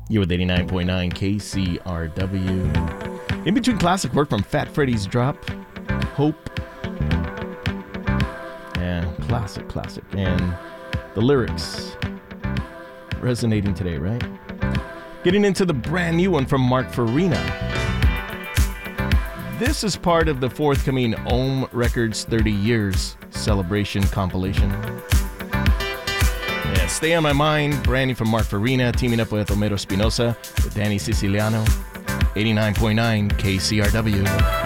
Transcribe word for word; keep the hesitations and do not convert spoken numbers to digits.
You're with eighty-nine point nine K C R W. In between classic work from Fat Freddy's Drop, Hope. Yeah, classic, classic. And the lyrics resonating today, right? Getting into the brand new one from Mark Farina. This is part of the forthcoming Ohm Records thirty years celebration compilation. Yeah, Stay on My Mind, brand new from Mark Farina, teaming up with Homero Espinosa, with Danny Siciliano. eighty-nine point nine K C R W.